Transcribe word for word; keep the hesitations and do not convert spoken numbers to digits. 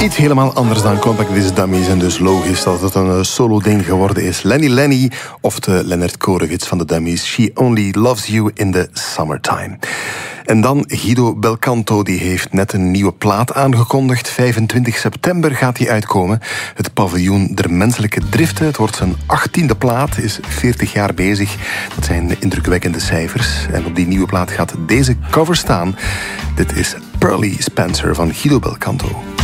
Niet helemaal anders dan Compact Disc Dummies en dus logisch dat het een solo-ding geworden is. Lenny Lenny of de Leonard Korevits van de Dummies. She Only Loves You in the Summertime. En dan Guido Belcanto, die heeft net een nieuwe plaat aangekondigd. vijfentwintig september gaat die uitkomen. Het paviljoen der menselijke driften. Het wordt zijn achttiende plaat, is veertig jaar bezig. Dat zijn indrukwekkende cijfers. En op die nieuwe plaat gaat deze cover staan. Dit is Pearly Spencer van Guido Belcanto.